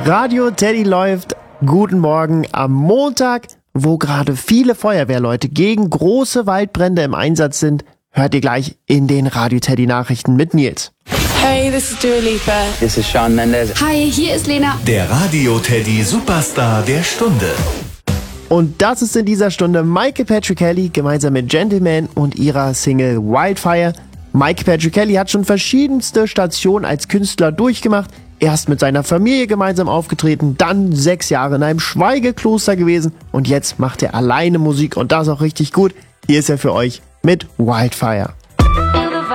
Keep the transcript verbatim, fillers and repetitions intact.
Radio Teddy läuft. Guten Morgen am Montag, wo gerade viele Feuerwehrleute gegen große Waldbrände im Einsatz sind, hört ihr gleich in den Radio Teddy Nachrichten mit Nils. Hey, this is Dua Lipa. This is Shawn Mendes. Hi, hier ist Lena. Der Radio Teddy Superstar der Stunde. Und das ist in dieser Stunde Michael Patrick Kelly gemeinsam mit Gentleman und ihrer Single Wildfire. Michael Patrick Kelly hat schon verschiedenste Stationen als Künstler durchgemacht. Erst mit seiner Familie gemeinsam aufgetreten, dann sechs Jahre in einem Schweigekloster gewesen und jetzt macht er alleine Musik und das auch richtig gut. Hier ist er für euch mit Wildfire.